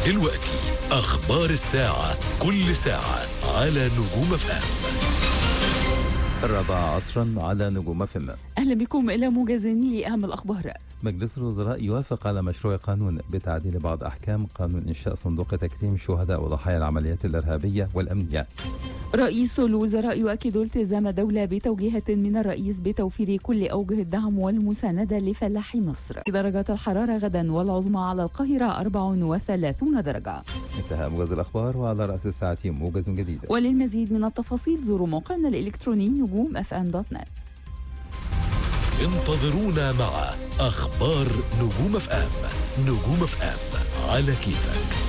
دلوقتي أخبار الساعة، كل ساعة على نجوم FM. 4 عصرا على نجوم FM. أهلا بكم إلى موجز لأهم الأخبار. مجلس الوزراء يوافق على مشروع قانون بتعديل بعض أحكام قانون إنشاء صندوق تكريم شهداء وضحايا العمليات الإرهابية والأمنية. رئيس الوزراء يؤكد التزام الدولة بتوجيهات من الرئيس بتوفير كل أوجه الدعم والمساندة لفلاحي مصر. درجات الحرارة غدا والعظمى على القاهرة 34 درجة. انتهى موجز الأخبار، وعلى رأس الساعة موجز جديد. وللمزيد من التفاصيل زوروا موقعنا الإلكتروني نجوم.fm.net. انتظرونا مع أخبار نجوم FM. نجوم FM على كيفك.